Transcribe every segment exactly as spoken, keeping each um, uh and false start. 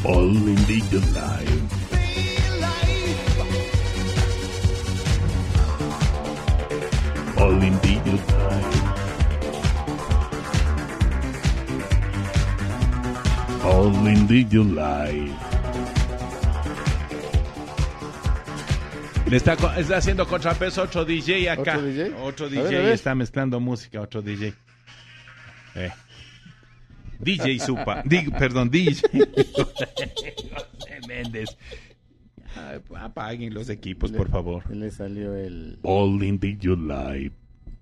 All Indeed Live. All Indeed Live. All Indeed Live. Le está, está haciendo contrapeso otro D J acá. ¿Otro D J? Otro A D J ver, a ver. está mezclando música, otro D J. Eh. D J Supa. Di, perdón, D J José Méndez. Ah, apaguen los equipos, Le- por favor. Le salió el... All Indeed Live.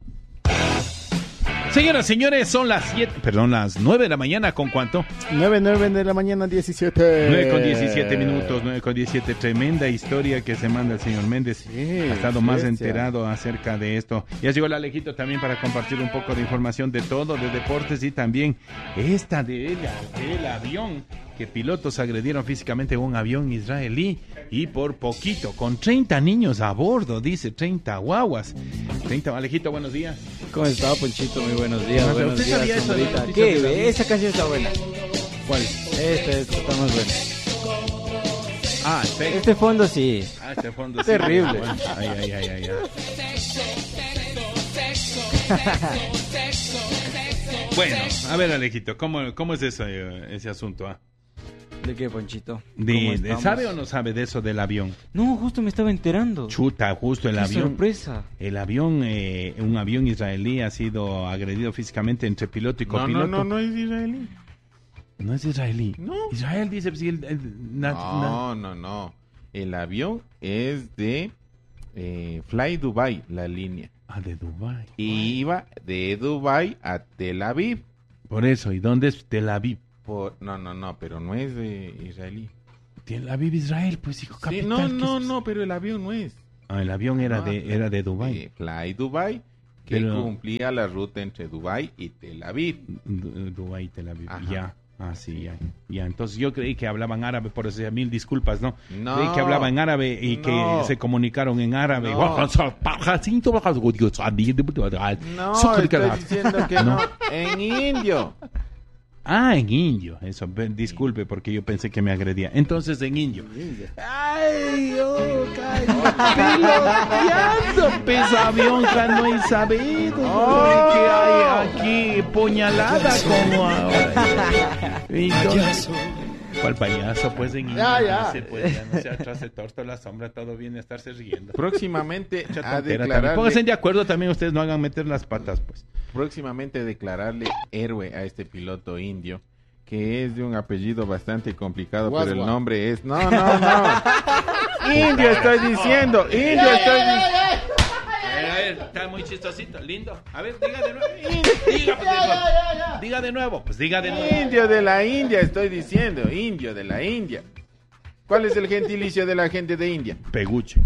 Señoras, señores, son las siete, perdón, las nueve de la mañana, ¿con cuánto? nueve, nueve de la mañana, diecisiete. nueve con diecisiete minutos, nueve con diecisiete. Tremenda historia que se manda el señor Méndez. Sí, ha estado más bestia. enterado acerca de esto. Ya llegó el Alejito también para compartir un poco de información de todo, de deportes y también esta de la- del avión, que pilotos agredieron físicamente a un avión israelí y por poquito, con treinta niños a bordo, dice, treinta guaguas. treinta, Alejito, buenos días. ¿Cómo está, Ponchito? Muy buenos días. ¿Usted Buenos sabía días, eso de sombrita. Noticias de la ¿Qué? Vida? Esa canción está buena. ¿Cuál? Esta, esta está más buena. Ah, este, Este fondo sí. ah, este fondo sí. Terrible. Bueno, ay, ay, ay, ay, ay. Bueno, a ver, Alejito, ¿cómo, cómo es eso, eh, ese asunto? Ah? ¿De qué, Ponchito? De- ¿Cómo de- estamos? ¿Sabe o no sabe de eso del avión? No, justo me estaba enterando. Chuta, justo el Qué avión. sorpresa. El avión, eh, un avión israelí ha sido agredido físicamente entre piloto y No, copiloto. no, no, no es israelí. No es israelí. No. Israel dice, pues, el- el- na- na- No, no, no. El avión es de eh, Fly Dubai, la línea. Ah, de Dubái. Y iba de Dubai a Tel Aviv. Por eso, ¿y dónde es Tel Aviv? Por... No, no, no, pero no es de israelí. Tel Aviv, Israel, pues, hijo, Sí, capital. no, ¿qué no, es? no, pero el avión no es. Ah, el avión era No, de era de Dubái. Eh, Fly Dubai, que Pero- cumplía la ruta entre Dubai y Tel Aviv. Du- Dubái, Tel Aviv. Ajá. Ya. Ah, sí, ya. Ya, entonces yo creí que hablaban árabe, por eso ya, mil disculpas, ¿no? No. Creí que hablaban árabe y que No. se comunicaron en árabe. No. No, estoy diciendo que no. En indio. Ah, en indio. Eso, ve- disculpe, porque yo pensé que me agredía. Entonces, en indio. Ay, oh, piloteando, pez avión, que no he sabido. Que hay aquí puñalada como ahora. Entonces, ¿cuál payaso? Pues en indio. Ya, ya. No se puede, ya no se atrás de torto la sombra, todo viene a estarse riendo. Próximamente Mucha a tontera también. declararle, Pónganse de acuerdo también, ustedes no hagan meter las patas, pues. próximamente declararle héroe a este piloto indio, que es de un apellido bastante complicado, Guasua. pero el nombre es... No, no, no. Indio estoy diciendo, indio estoy diciendo. A ver, está muy chistosito, lindo. A ver, diga de nuevo. Diga, pues, de nuevo. Diga de nuevo, pues diga de nuevo. Indio de la India estoy diciendo, indio de la India. ¿Cuál es el gentilicio de la gente de India? Peguche.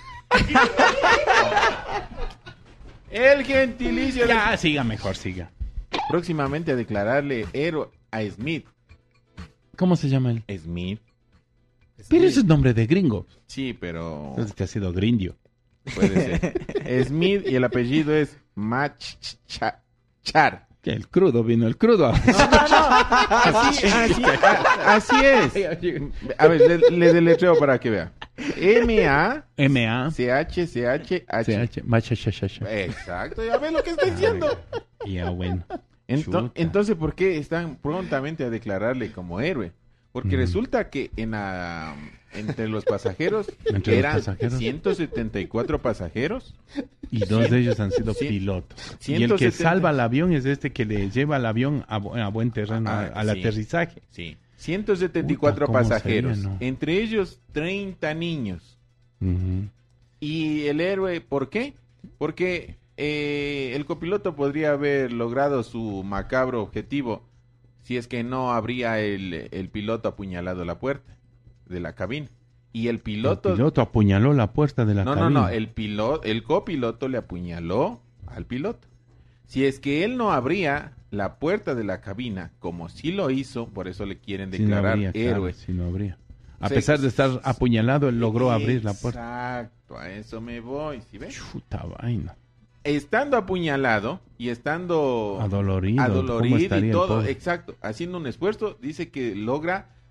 El gentilicio de... Ya, siga mejor, siga. Próximamente a declararle héroe a Smith. ¿Cómo se llama él? Smith. Pero ese es nombre de gringo. Sí, pero Entonces te ha sido grindio. puede ser. Smith y el apellido es Machar. Que el crudo vino, el crudo. Así, así, así es. A ver, le, le deletreo para que vea. M A M A C H C H C H. H Macha cha, cha, cha. Exacto, ya ves lo que está diciendo. Ya, bueno. Ento- Chuta. entonces, ¿por qué están prontamente a declararle como héroe? Porque Mm. resulta que en la, entre los pasajeros Entre los eran pasajeros. ciento setenta y cuatro pasajeros. Y dos de ellos han sido Cien- pilotos. Y ciento el que setenta. salva el avión es este que le lleva el avión a, bu- a buen terreno, Ah, a- al sí. aterrizaje. Sí. ciento setenta y cuatro Puta, ¿cómo pasajeros. sería, no? Entre ellos treinta niños. Ujú. Y el héroe, ¿por qué? Porque eh, el copiloto podría haber logrado su macabro objetivo si es que no habría el, el piloto apuñalado la puerta de la cabina. Y el piloto... El piloto apuñaló la puerta de la no, cabina. no, no, el piloto, el copiloto le apuñaló al piloto. Si es que él no abría la puerta de la cabina, como sí lo hizo, por eso le quieren Si no declarar habría, claro, héroe. si no habría. A Sí. pesar de estar apuñalado, él logró abrir la puerta. Exacto, a eso me voy, ¿sí ves? Chuta vaina. Estando apuñalado y estando Adolorido. ¿Cómo adolorido estaría y el todo, pobre? exacto, haciendo un esfuerzo, dice que logra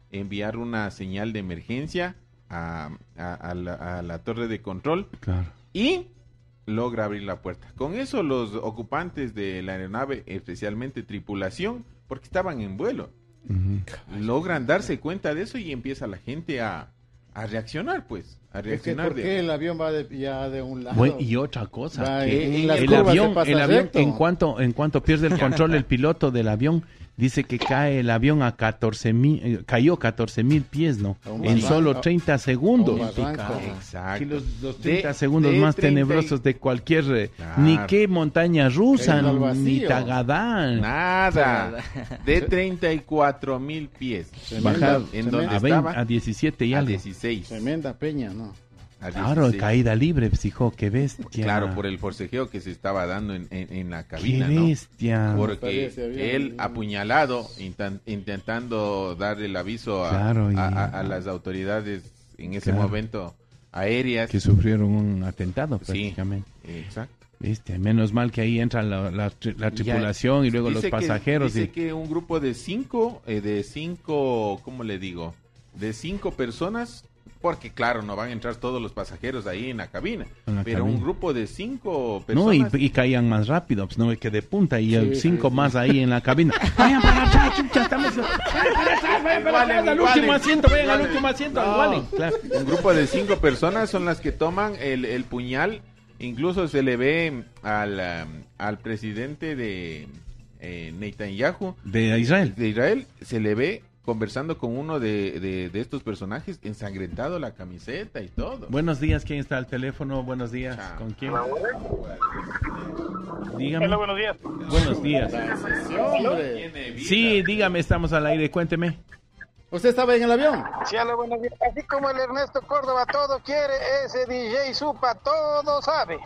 enviar una señal de emergencia a, a, a la, a la torre de control Claro. y logra abrir la puerta. Con eso los ocupantes de la aeronave, especialmente tripulación, porque estaban en vuelo, Ujú. logran darse cuenta de eso y empieza la gente a, a reaccionar, pues, a Es que reaccionar. ¿por de- qué el avión va de, ya de un lado? Bueno, y otra cosa, Va que en las el curvas avión, se pasa el avión recto. en cuanto en cuanto pierde el control el piloto del avión, dice que cae el avión a catorce mil, eh, cayó catorce mil pies, ¿no? A un En barranco. solo treinta segundos. A un barranco. Exacto. Que los, los De- treinta segundos de más treinta y- tenebrosos de cualquier, eh, Claro. ni qué montaña rusa, Cayendo al ni vacío. Tagadá. Nada. De treinta y cuatro mil pies. Tremenda- Bajar en tremenda- donde a, veinte, estaba a diecisiete y a algo. dieciséis. Tremenda peña, ¿no? A Claro, dieciséis. caída libre, pues, hijo, qué bestia. Claro, por el forcejeo que se estaba dando en, en, en la Qué cabina, ¿no? bestia. Porque Parece avión. él apuñalado, intan- intentando dar el aviso a, Claro, y- a- a- a las autoridades en ese Claro. momento aéreas. Que sufrieron un atentado Sí. prácticamente. Exacto. Bestia, menos mal que ahí entra la, la tri- la tripulación y luego los Dice que- pasajeros. dice y... que un grupo de cinco, eh, de cinco, ¿cómo le digo? De cinco personas, porque claro, no van a entrar todos los pasajeros ahí en la cabina, En la pero cabina. un grupo de cinco No, y, personas. y caían más rápido, pues no, que de punta y Sí, el sí, cinco sí. más ahí en la cabina. Vayan para atrás, chucha, estamos. Vayan para atrás, vayan para Igualen, atrás, al igualen, último asiento, vayan al igualen. último asiento, No. igualen. Claro. Un grupo de cinco personas son las que toman el, el puñal. Incluso se le ve al, um, al presidente de eh, Netanyahu De Israel. de Israel, se le ve conversando con uno de, de, de estos personajes, ensangrentado la camiseta y todo. Buenos días, ¿quién está al teléfono? Buenos días, Chao. ¿con quién? Dígame. Hola, buenos días. Buenos días. Sí, hombre. Tiene vida. Sí, dígame, estamos al aire, cuénteme. ¿Usted estaba en el avión? Sí, hola, buenos días. Así como el Ernesto Córdoba todo quiere, ese D J Supa todo sabe.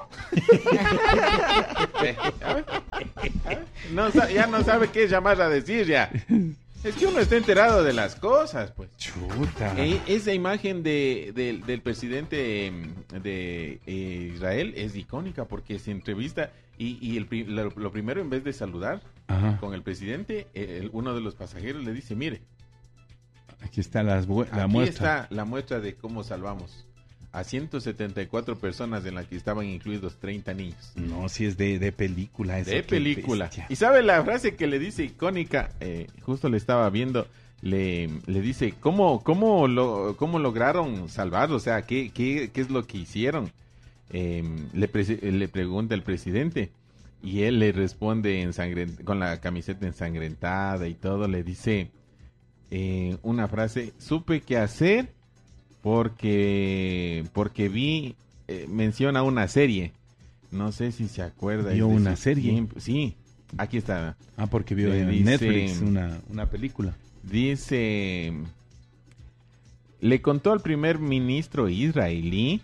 Eh, a ver, a ver. No, sa- ya no sabe qué llamar a decir ya. Es que uno está enterado de las cosas, pues. Chuta. Eh, esa imagen de, del- del presidente em, de eh, Israel es icónica porque se entrevista y, y el, pri- lo, lo primero, en vez de saludar Ajá. con el presidente, eh, el- uno de los pasajeros le dice, mire, Aquí está las bu- la aquí muestra. está la muestra de cómo salvamos a ciento setenta y cuatro personas en las que estaban incluidos treinta niños. No, si es de, de película. Eso, De qué película. bestia. Y sabe la frase que le dice icónica, eh, justo le estaba viendo, le, le dice, ¿cómo, cómo, lo, ¿cómo lograron salvarlo? O sea, ¿qué, qué, qué es lo que hicieron? Eh, le, presi- le pregunta el presidente y él le responde ensangren- con la camiseta ensangrentada y todo, le dice eh, una frase, supe qué hacer porque, porque vi, eh, menciona una serie. No sé si se acuerda. ¿Vio es de una ese serie? tiempo. Sí, aquí está. Ah, porque vio Le en dice- Netflix una, una película. Dice, le contó al primer ministro israelí,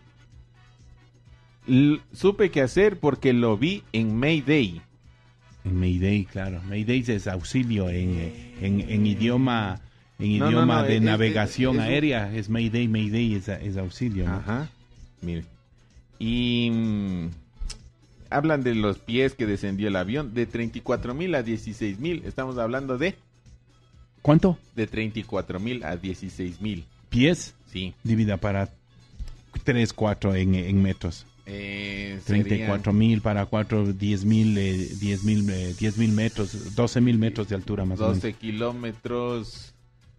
"L- supe qué hacer porque lo vi en Mayday. En Mayday, claro. Mayday es auxilio en, eh, en, en idioma en No, no, idioma no, de es- navegación es- es un- aérea. Es Mayday, Mayday es, es auxilio. ¿no? Ajá, mire. Y mm, hablan de los pies que descendió el avión, de treinta y cuatro mil a dieciséis mil. Estamos hablando de, ¿Cuánto? de treinta y cuatro mil a dieciséis mil. Pies Sí. divida para tres, cuatro en, en metros. Eh, treinta y cuatro mil para cuatro, diez mil, eh, diez mil, eh, diez mil metros, doce mil metros de altura más o doce menos. kilómetros.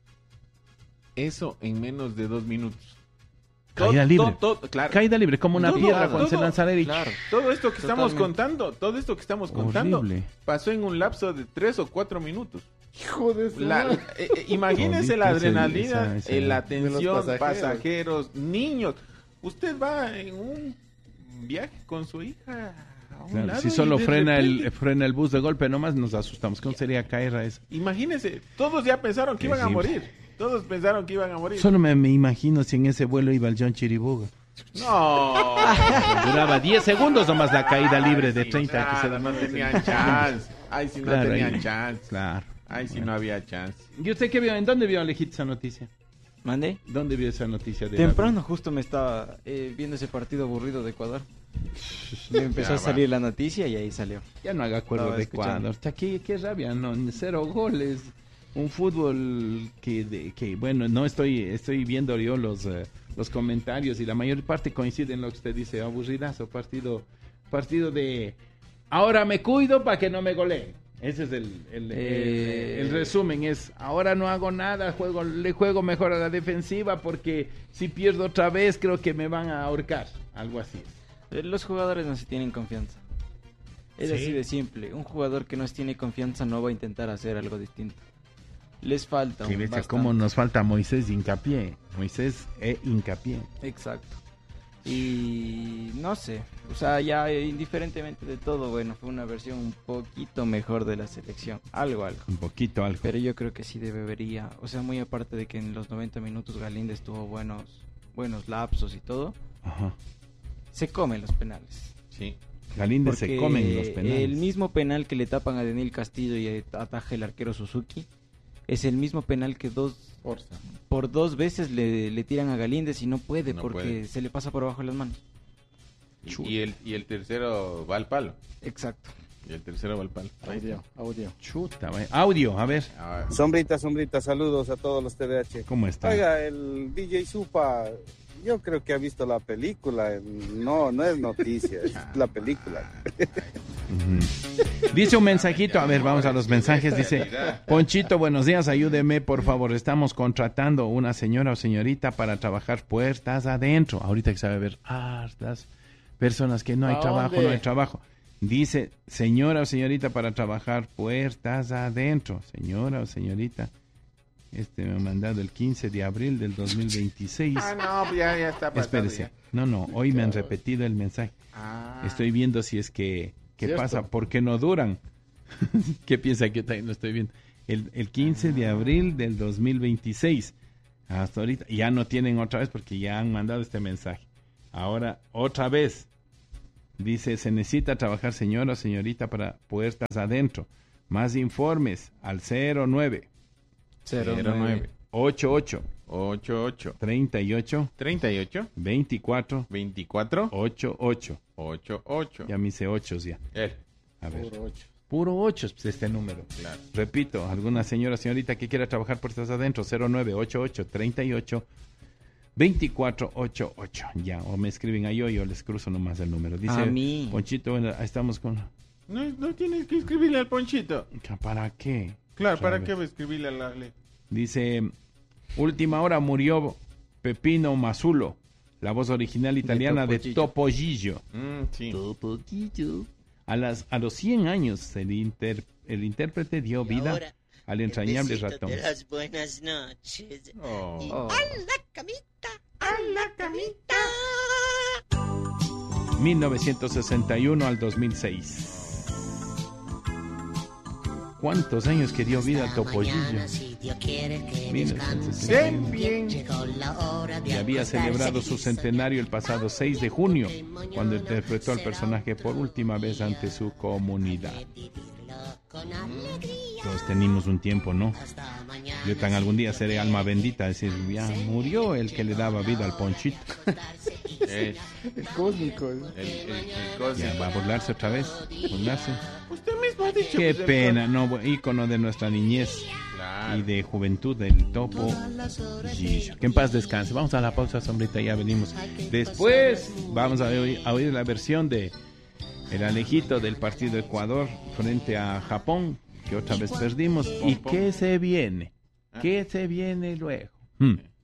Eso en menos de dos minutos. Caída Todo- libre. todo- todo- claro. Caída libre, como una Todo, piedra cuando se todo, lanza al aire. Claro. Todo esto que estamos Totalmente. contando, todo esto que estamos contando, Horrible. pasó en un lapso de tres o cuatro minutos. Hijo de su La- madre. eh, eh, imagínese la Todito ese- adrenalina, esa- esa- eh, la de los atención, pasajeros. pasajeros. niños. Usted va en un viaje con su hija a un Claro, lado si y solo de frena el, repente- frena el bus de golpe, nomás nos asustamos. ¿Cómo sería caer a eso? Imagínese, todos ya pensaron que iban a Terrible. morir. Todos pensaron que iban a morir. Solo me, me imagino si en ese vuelo iba el John Chiriboga. No. Duraba diez segundos nomás la caída libre de Sí, treinta que se claro, da. no tenían chance. Ay, si no Claro, tenían ahí- chance. Claro. Ay, si no había chance. ¿Y usted qué vio? ¿En dónde vio, Alejito, esa noticia? ¿Mandé? ¿Dónde vio esa noticia? De Temprano justo me estaba eh, viendo ese partido aburrido de Ecuador. Me empezó Ya a salir la noticia y ahí salió. Ya no haga acuerdo Estaba de escuchando. Ecuador. Está aquí, qué rabia, no, cero goles. un fútbol que, de, que bueno, no estoy estoy viendo yo los, uh, los comentarios y la mayor parte coincide en lo que usted dice, aburridazo, partido, partido de ahora me cuido para que no me goleen. Ese es el, el, Eh... el, el resumen, es ahora no hago nada, juego le juego mejor a la defensiva porque si pierdo otra vez creo que me van a ahorcar, algo así. Eh, Los jugadores no se tienen confianza. Es Sí. así de simple. Un jugador que no se tiene confianza no va a intentar hacer algo distinto. Les falta Sí, un ves, bastante. cómo nos falta Moisés Hincapié, Moisés e Hincapié. Exacto. Y no sé, o sea, ya eh, indiferentemente de todo, bueno, fue una versión un poquito mejor de la selección. Algo, algo. Un poquito algo. Pero yo creo que sí debería, o sea, muy aparte de que en los noventa minutos Galíndez tuvo buenos, buenos lapsos y todo, Ajá. se comen los penales. Sí. Galíndez se Porque comen los penales. el mismo penal que le tapan a Daniel Castillo y ataja el arquero Suzuki es el mismo penal que dos Forza. por dos veces le, le tiran a Galíndez y no puede No porque puede. se le pasa por abajo de las manos. Y, y el, y el tercero va al palo. Exacto. Y el tercero va al palo. Audio, audio. Chuta, vaya. Audio, a ver, Ah, Sombrita, sombrita, saludos a todos los T D H. ¿cómo está? Oiga, el D J Supa, yo creo que ha visto la película, no, no es noticia, es la película. Ujú. Dice un mensajito, a ver, vamos a los mensajes, dice, Ponchito, buenos días, ayúdeme, por favor, estamos contratando una señora o señorita para trabajar puertas adentro. Ahorita que sabe ver hartas personas que no hay ¿A trabajo, dónde? no hay trabajo. Dice, señora o señorita para trabajar puertas adentro. Señora o señorita. Este me ha mandado el quince de abril del dos mil veintiséis. Ah, no, ya, ya está pasando. Espérese. ya. No, no, hoy me han repetido el mensaje. Ah. Estoy viendo si es que... ¿Qué ¿Cierto? pasa? ¿Por qué no duran? ¿Qué piensa que también lo estoy viendo? El, el quince de abril del dos mil veintiséis. Hasta ahorita. Ya no tienen otra vez porque ya han mandado este mensaje. Ahora, otra vez. Dice, se necesita trabajar señora o señorita para puertas adentro. Más informes al cero nueve Cero, Cero, nueve. nueve. ochenta y ocho ocho, ocho. treinta y ocho treinta y ocho. veinticuatro veinticuatro. ochenta y ocho. ocho, ocho. Ya me hice ocho ya. Él. A ver. Puro ocho. Puro ocho pues este número. Claro. Repito, alguna señora o señorita que quiera trabajar puertas adentro, cero nueve ocho ocho treinta y ocho veinticuatro ochenta y ocho. Ya, o me escriben ahí o yo les cruzo nomás el número. Dice A mí. Ponchito, bueno, ahí estamos con... No, no tienes que escribirle al Ponchito. ¿Para qué? Claro, Otra ¿para vez. qué va a escribirle a la Ale? Dice, última hora murió Pepino Mazulo, la voz original italiana de Topollillo. Mm, sí. Topollillo. A, las, a los cien años el, inter, el intérprete dio Y vida ahora, al entrañable el besito ratón. de las buenas noches. Oh. Y Oh. a la camita, a la camita. mil novecientos sesenta y uno al dos mil seis. ¿Cuántos años que dio vida a Hasta Topollillo? mañana, si Dios quiere que mil descanse. novecientos sesenta y uno. Bien. Llegó la hora de Y había acostarse celebrado y su soñar. centenario el pasado seis de junio, cuando interpretó al personaje por última vez ante su comunidad. De vivirlo con alegría. Todos tenemos un tiempo, ¿no? Hasta mañana, Yo tan algún día seré alma bendita, decir, ya murió el que le daba vida al Ponchito. Es El cósmico. ¿eh? el, el, el cosmo. Ya va a burlarse otra vez, burlarse. Usted mismo ha dicho. Qué pues, el pena, no, ícono de nuestra niñez cosmo. Claro. y de juventud del Topo Gillo. Que en paz descanse. Vamos a la pausa, sombrita, ya venimos. Después vamos a oír, a oír la versión de el Alejito del partido Ecuador frente a Japón, que otra vez perdimos. ¿Y qué se viene? ¿Qué se viene luego? Hmm.